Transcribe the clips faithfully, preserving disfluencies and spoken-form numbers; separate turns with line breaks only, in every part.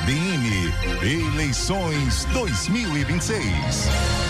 C B N, eleições dois mil e vinte e seis.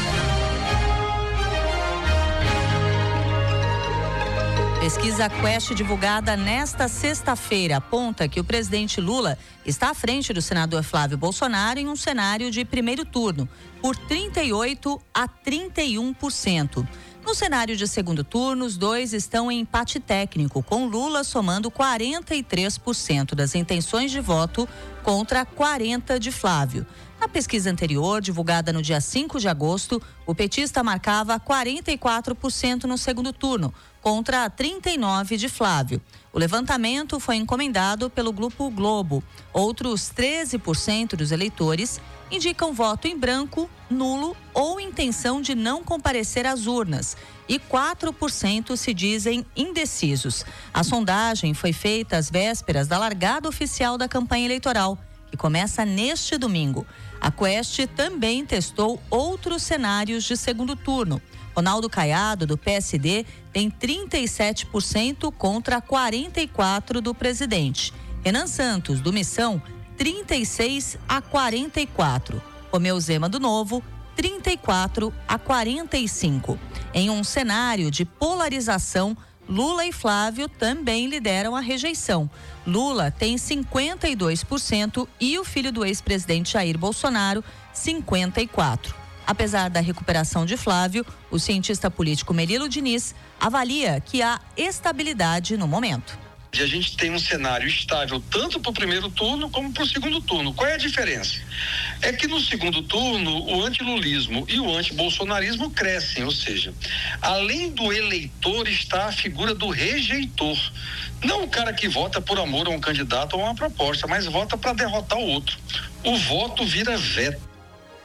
Pesquisa Quest divulgada nesta sexta-feira aponta que o presidente Lula está à frente do senador Flávio Bolsonaro em um cenário de primeiro turno, por trinta e oito a trinta e um por cento. No cenário de segundo turno, os dois estão em empate técnico, com Lula somando quarenta e três por cento das intenções de voto contra quarenta por cento de Flávio. Na pesquisa anterior, divulgada no dia cinco de agosto, o petista marcava quarenta e quatro por cento no segundo turno, contra trinta e nove por cento de Flávio. O levantamento foi encomendado pelo Grupo Globo. Outros treze por cento dos eleitores indicam voto em branco, nulo ou intenção de não comparecer às urnas, e quatro por cento se dizem indecisos. A sondagem foi feita às vésperas da largada oficial da campanha eleitoral, que começa neste domingo. A Quest também testou outros cenários de segundo turno. Ronaldo Caiado, do P S D, tem trinta e sete por cento contra quarenta e quatro por cento do presidente. Renan Santos, do Missão, trinta e seis a quarenta e quatro. Romeu Zema, do Novo, trinta e quatro a quarenta e cinco. Em um cenário de polarização, Lula e Flávio também lideram a rejeição. Lula tem cinquenta e dois por cento e o filho do ex-presidente Jair Bolsonaro, cinquenta e quatro por cento. Apesar da recuperação de Flávio, o cientista político Melilo Diniz avalia que há estabilidade no momento.
A gente tem um cenário estável tanto para o primeiro turno como para o segundo turno. Qual é a diferença? É que no segundo turno o antilulismo e o antibolsonarismo crescem, ou seja, além do eleitor está a figura do rejeitor. Não o cara que vota por amor a um candidato ou a uma proposta, mas vota para derrotar o outro. O voto vira veto.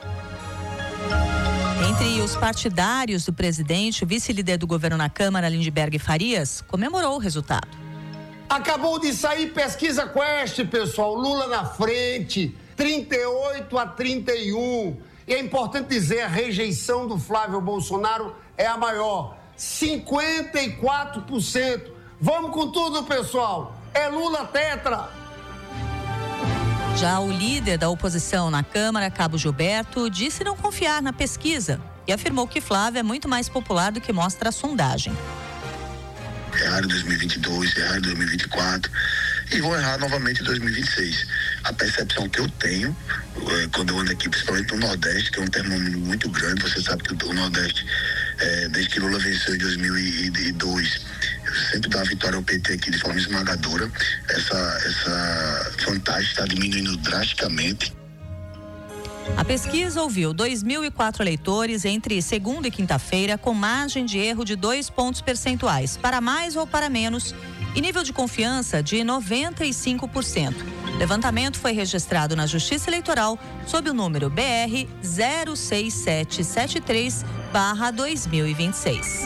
Entre os partidários do presidente, o vice-líder do governo na Câmara, Lindbergh Farias, comemorou o resultado.
Acabou de sair pesquisa Quest, pessoal. Lula na frente, trinta e oito a trinta e um. E é importante dizer, a rejeição do Flávio Bolsonaro é a maior, cinquenta e quatro por cento. Vamos com tudo, pessoal. É Lula tetra.
Já o líder da oposição na Câmara, Cabo Gilberto, disse não confiar na pesquisa e afirmou que Flávio é muito mais popular do que mostra a sondagem.
Errar em dois mil e vinte e dois, errar em dois mil e vinte e quatro e vou errar novamente em dois mil e vinte e seis. A percepção que eu tenho, quando eu ando aqui, principalmente no Nordeste, que é um termômetro muito grande, você sabe que o Nordeste, é, desde que Lula venceu em dois mil e dois, sempre dá uma vitória ao P T aqui de forma esmagadora. Essa, essa vantagem está diminuindo drasticamente.
A pesquisa ouviu dois mil e quatro eleitores entre segunda e quinta-feira, com margem de erro de dois pontos percentuais, para mais ou para menos, e nível de confiança de noventa e cinco por cento. O levantamento foi registrado na Justiça Eleitoral sob o número B R zero seis sete sete três barra dois mil e vinte e seis.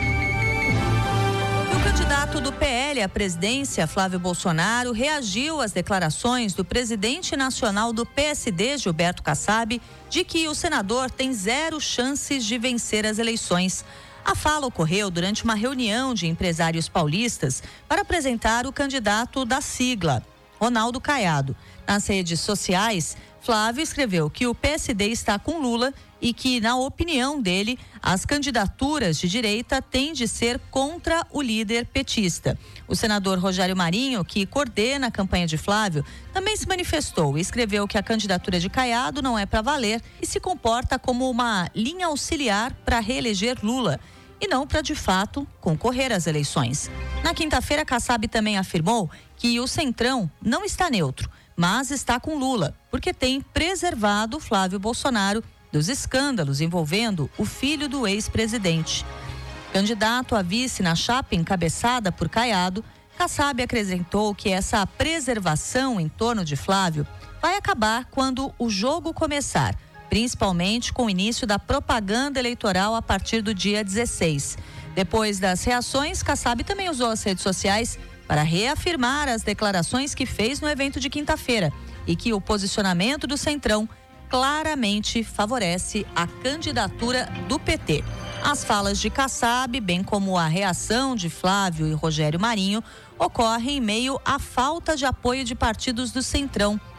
O candidato do P L à presidência, Flávio Bolsonaro, reagiu às declarações do presidente nacional do P S D, Gilberto Kassab, de que o senador tem zero chances de vencer as eleições. A fala ocorreu durante uma reunião de empresários paulistas para apresentar o candidato da sigla, Ronaldo Caiado. Nas redes sociais, Flávio escreveu que o P S D está com Lula e que, na opinião dele, as candidaturas de direita têm de ser contra o líder petista. O senador Rogério Marinho, que coordena a campanha de Flávio, também se manifestou e escreveu que a candidatura de Caiado não é para valer e se comporta como uma linha auxiliar para reeleger Lula e não para, de fato, concorrer às eleições. Na quinta-feira, Kassab também afirmou que o Centrão não está neutro, mas está com Lula, porque tem preservado Flávio Bolsonaro dos escândalos envolvendo o filho do ex-presidente. Candidato a vice na chapa encabeçada por Caiado, Kassab acrescentou que essa preservação em torno de Flávio vai acabar quando o jogo começar, principalmente com o início da propaganda eleitoral a partir do dia dezesseis. Depois das reações, Kassab também usou as redes sociais para reafirmar as declarações que fez no evento de quinta-feira e que o posicionamento do Centrão claramente favorece a candidatura do P T. As falas de Kassab, bem como a reação de Flávio e Rogério Marinho, ocorrem em meio à falta de apoio de partidos do Centrão.